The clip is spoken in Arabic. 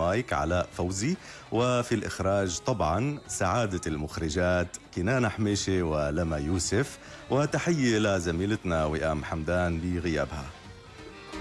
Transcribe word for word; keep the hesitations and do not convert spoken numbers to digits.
المايك علاء فوزي، وفي الإخراج طبعا سعادة المخرجات كنانة حميشة ولما يوسف، وتحية لزميلتنا وئام حمدان بغيابها.